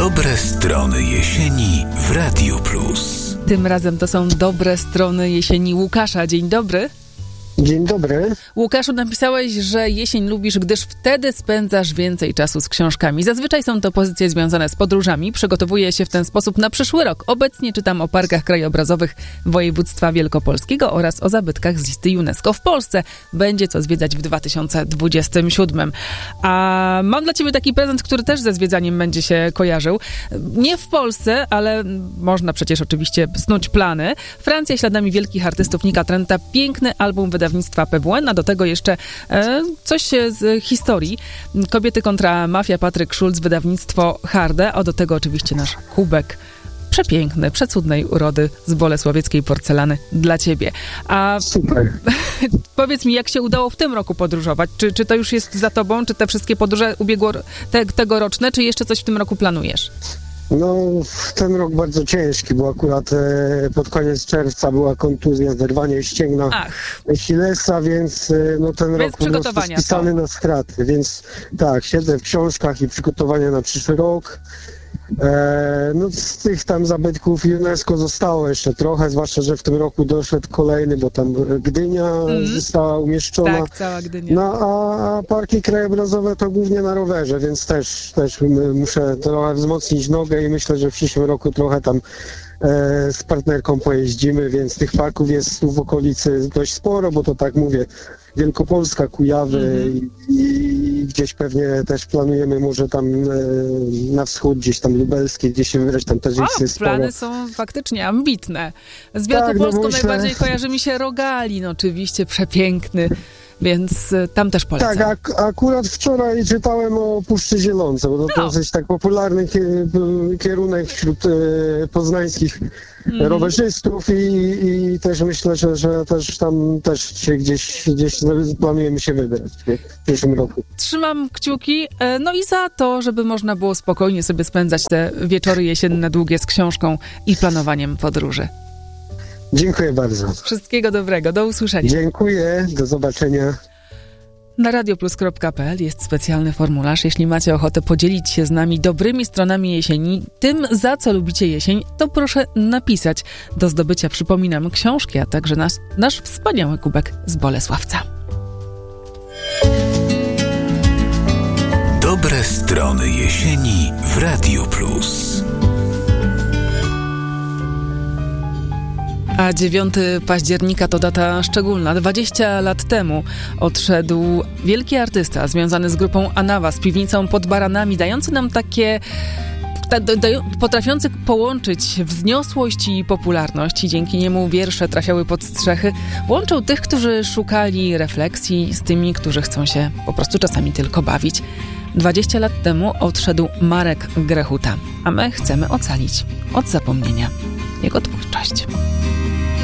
Dobre strony jesieni w Radiu Plus. Tym razem to są dobre strony jesieni Łukasza. Dzień dobry. Dzień dobry. Łukaszu, napisałeś, że jesień lubisz, gdyż wtedy spędzasz więcej czasu z książkami. Zazwyczaj są to pozycje związane z podróżami. Przygotowuję się w ten sposób na przyszły rok. Obecnie czytam o parkach krajobrazowych województwa wielkopolskiego oraz o zabytkach z listy UNESCO w Polsce. Będzie co zwiedzać w 2027. A mam dla ciebie taki prezent, który też ze zwiedzaniem będzie się kojarzył. Nie w Polsce, ale można przecież oczywiście snuć plany. Francja śladami wielkich artystów Nika Trenta. Piękny album wydawnictwa PWN, a do tego jeszcze coś z historii. Kobiety kontra mafia, Patryk Szulc, wydawnictwo Harde, a do tego oczywiście nasz kubek przepiękny, przecudnej urody z bolesławieckiej porcelany dla ciebie. A super. Powiedz mi, jak się udało w tym roku podróżować? Czy to już jest za tobą? Czy te wszystkie podróże tegoroczne? Czy jeszcze coś w tym roku planujesz? No, ten rok bardzo ciężki, bo akurat pod koniec czerwca była kontuzja, zerwanie ścięgna Achillesa, więc no ten rok po prostu spisany na straty, więc tak, siedzę w książkach i przygotowania na przyszły rok. No z tych tam zabytków UNESCO zostało jeszcze trochę, zwłaszcza, że w tym roku doszedł kolejny, bo tam Gdynia została umieszczona. Tak, cała Gdynia. No a parki krajobrazowe to głównie na rowerze, więc też muszę trochę wzmocnić nogę i myślę, że w przyszłym roku trochę tam z partnerką pojeździmy, więc tych parków jest tu w okolicy dość sporo, bo to tak mówię, Wielkopolska, Kujawy i gdzieś pewnie też planujemy może tam na wschód, gdzieś tam lubelskie, gdzieś się wybrać, tam też jest sporo. Plany są faktycznie ambitne. Z Wielkopolską najbardziej kojarzy mi się Rogalin, oczywiście przepiękny, więc tam też polecam. Tak, akurat wczoraj czytałem o Puszczy Zielonce, bo to dosyć tak popularny kierunek wśród poznańskich rowerzystów i też myślę, że też tam też się gdzieś planujemy się wybrać w przyszłym roku. Trzymam kciuki, no i za to, żeby można było spokojnie sobie spędzać te wieczory jesienne długie z książką i planowaniem podróży. Dziękuję bardzo. Wszystkiego dobrego, do usłyszenia. Dziękuję, do zobaczenia. Na radioplus.pl jest specjalny formularz. Jeśli macie ochotę podzielić się z nami dobrymi stronami jesieni, tym za co lubicie jesień, to proszę napisać. Do zdobycia, przypominam, książki, a także nasz wspaniały kubek z Bolesławca. Dobre strony jesieni w Radiu Plus. A 9 października to data szczególna. 20 lat temu odszedł wielki artysta związany z grupą Anawa, z piwnicą pod Baranami, dający nam takie... potrafiący połączyć wzniosłość i popularność i dzięki niemu wiersze trafiały pod strzechy. Łączył tych, którzy szukali refleksji z tymi, którzy chcą się po prostu czasami tylko bawić. 20 lat temu odszedł Marek Grechuta, a my chcemy ocalić od zapomnienia jego twórczość.